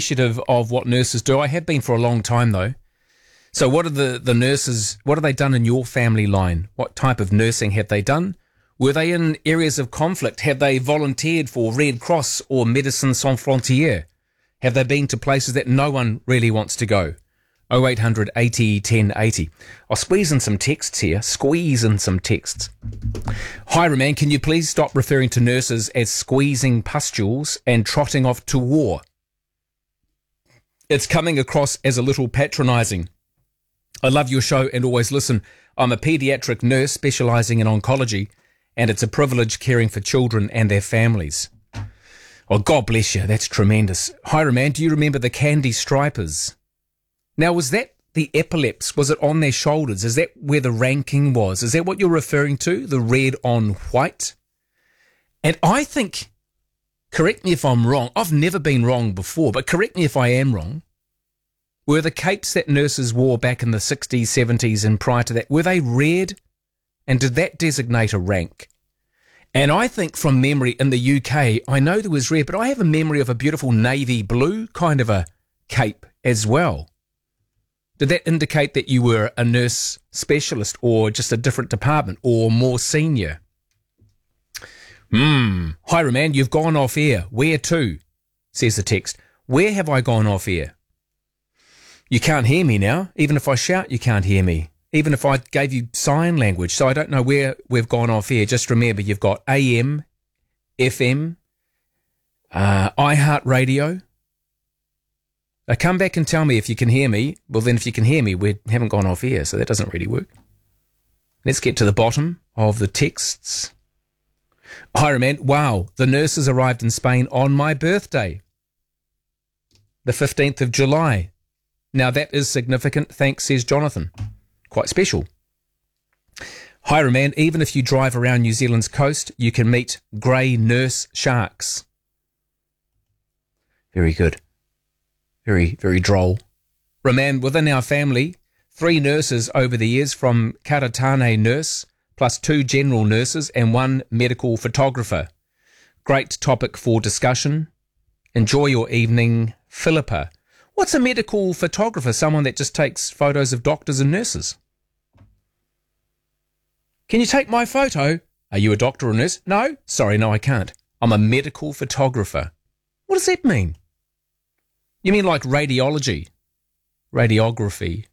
appreciative of what nurses do. I have been for a long time, though. So what are the nurses, what have they done in your family line? What type of nursing have they done? Were they in areas of conflict? Have they volunteered for Red Cross or Médecins Sans Frontières? Have they been to places that no one really wants to go? 0800 80 10 80. I'll squeeze in some texts here. Hi, Roman, can you please stop referring to nurses as squeezing pustules and trotting off to war? It's coming across as a little patronising. I love your show and always listen. I'm a paediatric nurse specialising in oncology, and it's a privilege caring for children and their families. Oh, God bless you. That's tremendous. Hi, Roman, do you remember the Candy Stripers? Now, was that the epaulets? Was it on their shoulders? Is that where the ranking was? Is that what you're referring to? The red on white? And I think, correct me if I'm wrong, I've never been wrong before, but correct me if I am wrong, were the capes that nurses wore back in the 60s, 70s and prior to that, were they red? And did that designate a rank? And I think from memory in the UK, I know there was red, but I have a memory of a beautiful navy blue kind of a cape as well. Did that indicate that you were a nurse specialist or just a different department or more senior? Hi, Roman, you've gone off air. Where to? Says the text. Where have I gone off air? You can't hear me now. Even if I shout, you can't hear me. Even if I gave you sign language. So I don't know where we've gone off air. Just remember, you've got AM, FM, iHeartRadio. Come back and tell me if you can hear me. Well, then if you can hear me, we haven't gone off air, so that doesn't really work. Let's get to the bottom of the texts. Hi, Roman. Wow, the nurses arrived in Spain on my birthday, the 15th of July. Now, that is significant, thanks, says Jonathan. Quite special. Hi, Roman. Even if you drive around New Zealand's coast, you can meet grey nurse sharks. Very good. Very, very droll. Roman, within our family, 3 nurses over the years, from Karatane nurse, plus 2 general nurses and 1 medical photographer. Great topic for discussion. Enjoy your evening, Philippa. What's a medical photographer? Someone that just takes photos of doctors and nurses. Can you take my photo? Are you a doctor or nurse? No? Sorry, no, I can't. I'm a medical photographer. What does that mean? You mean like radiology? Radiography?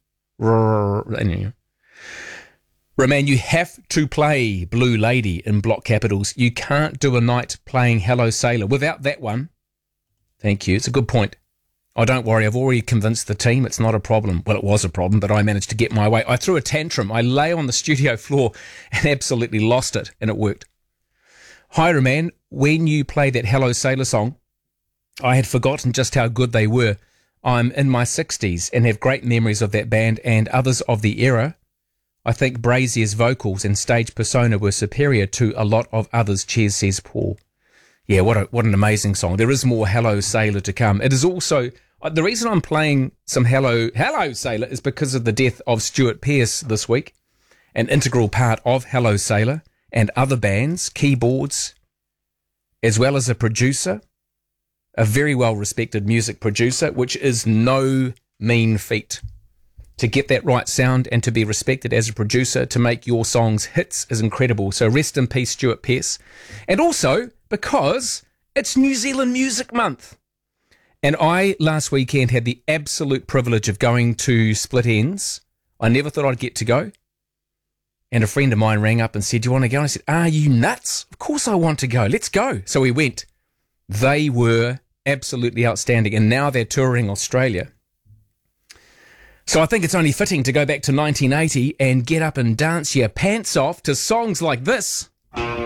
Roman, you have to play Blue Lady in block capitals. You can't do a night playing Hello Sailor without that one. Thank you. It's a good point. Oh, don't worry. I've already convinced the team. It's not a problem. Well, it was a problem, but I managed to get my way. I threw a tantrum. I lay on the studio floor and absolutely lost it, and it worked. Hi, Roman. When you play that Hello Sailor song, I had forgotten just how good they were. I'm in my 60s and have great memories of that band and others of the era. I think Brazier's vocals and stage persona were superior to a lot of others. Cheers, says Paul. Yeah, what an amazing song. There is more Hello Sailor to come. It is also, the reason I'm playing some Hello Sailor is because of the death of Stuart Pearce this week, an integral part of Hello Sailor and other bands, keyboards, as well as a producer, a very well-respected music producer, which is no mean feat. To get that right sound and to be respected as a producer, to make your songs hits is incredible. So rest in peace, Stuart Pearce. And also because it's New Zealand Music Month. And I, last weekend, had the absolute privilege of going to Split Ends. I never thought I'd get to go. And a friend of mine rang up and said, do you want to go? And I said, are you nuts? Of course I want to go. Let's go. So we went. They were absolutely outstanding. And now they're touring Australia. So I think it's only fitting to go back to 1980 and get up and dance your pants off to songs like this.